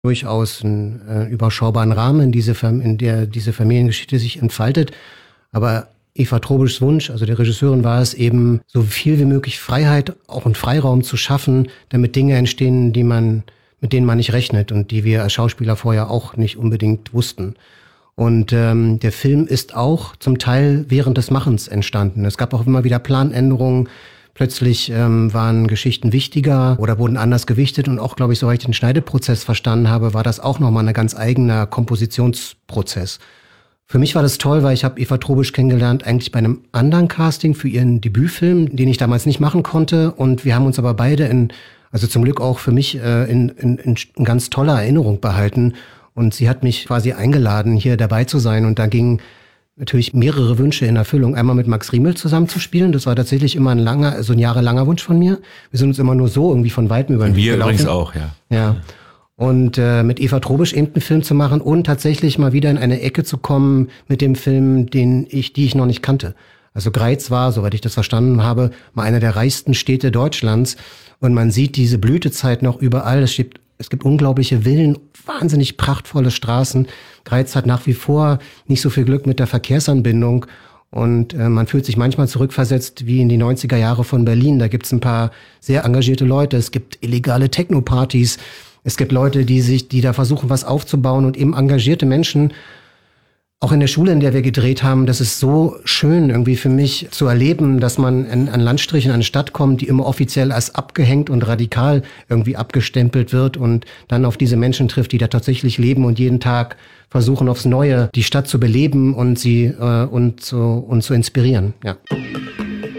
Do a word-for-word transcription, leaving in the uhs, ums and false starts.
durchaus einen äh, überschaubaren Rahmen, in, diese, in der diese Familiengeschichte sich entfaltet. Aber Eva Trobischs Wunsch, also der Regisseurin, war es eben, so viel wie möglich Freiheit, auch einen Freiraum zu schaffen, damit Dinge entstehen, die man, mit denen man nicht rechnet und die wir als Schauspieler vorher auch nicht unbedingt wussten. Und ähm, der Film ist auch zum Teil während des Machens entstanden. Es gab auch immer wieder Planänderungen. Plötzlich ähm, waren Geschichten wichtiger oder wurden anders gewichtet. Und auch, glaube ich, soweit ich den Schneideprozess verstanden habe, war das auch nochmal ein ganz eigener Kompositionsprozess. Für mich war das toll, weil ich habe Eva Trobisch kennengelernt eigentlich bei einem anderen Casting für ihren Debütfilm, den ich damals nicht machen konnte. Und wir haben uns aber beide in, also zum Glück auch für mich, äh, in, in, in, in ganz toller Erinnerung behalten. Und sie hat mich quasi eingeladen, hier dabei zu sein. Und da gingen natürlich mehrere Wünsche in Erfüllung. Einmal mit Max Riemel zusammenzuspielen. Das war tatsächlich immer ein langer, also ein jahrelanger Wunsch von mir. Wir sind uns immer nur so irgendwie von Weitem über den Weg gelaufen. Wir übrigens auch, ja. Ja. Und äh, mit Eva Trobisch eben einen Film zu machen und tatsächlich mal wieder in eine Ecke zu kommen mit dem Film, den ich, die ich noch nicht kannte. Also Greiz war, soweit ich das verstanden habe, mal einer der reichsten Städte Deutschlands. Und man sieht diese Blütezeit noch überall. Es gibt, es gibt unglaubliche Villen, wahnsinnig prachtvolle Straßen. Greiz hat nach wie vor nicht so viel Glück mit der Verkehrsanbindung. Und äh, man fühlt sich manchmal zurückversetzt wie in die neunziger Jahre von Berlin. Da gibt's ein paar sehr engagierte Leute. Es gibt illegale Techno-Partys. Es gibt Leute, die sich, die da versuchen, was aufzubauen und eben engagierte Menschen. Auch in der Schule, in der wir gedreht haben, das ist so schön irgendwie für mich zu erleben, dass man an, an Landstrichen, an eine Stadt kommt, die immer offiziell als abgehängt und radikal irgendwie abgestempelt wird und dann auf diese Menschen trifft, die da tatsächlich leben und jeden Tag versuchen aufs Neue die Stadt zu beleben und sie äh, und zu und zu inspirieren. Ja.